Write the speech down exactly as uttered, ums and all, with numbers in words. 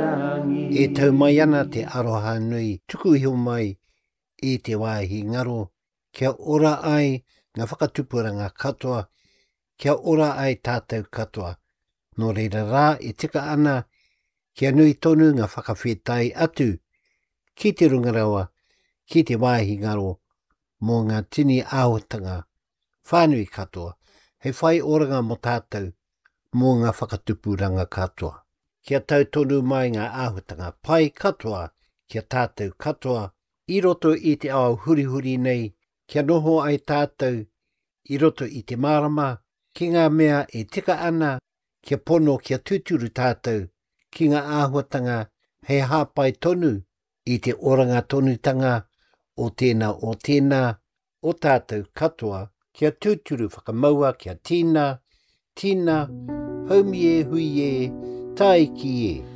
E tau mai ana te aroha nui tuku hiu mai i te wāhi ngaro, kia ora ai ngā whakatupuranga katoa, kia ora ai tātou katoa. Nō reira rā e tika ana kia nui tonu ngā whakawhetai atu ki te rungarawa, ki te wāhi ngaro, mō ngā tini āhutanga, whānui katoa, he whai oranga mo tātou mō ngā whakatupuranga katoa. Kia tau tonu mai ngā āhutanga pai katoa, kia tātou katoa, i roto i te ao huri huri nei, kia noho ai tātou, i roto i te marama, ki ngā mea e tika ana, kia pono kia tuturu tātou, ki ngā āhuatanga hei hāpai tonu, i te oranga tonutanga, o tēnā o tēnā, o tātou katoa, kia tuturu whakamaua kia tīna, tīna, haumi e hui e, tai ki e.